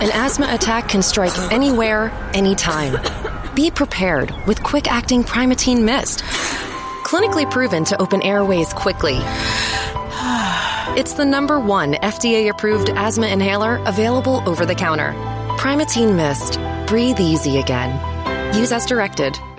An asthma attack can strike anywhere, anytime. Be prepared with quick-acting Primatene Mist. Clinically proven to open airways quickly. It's the #1 FDA-approved asthma inhaler available over the counter. Primatene Mist. Breathe easy again. Use as directed.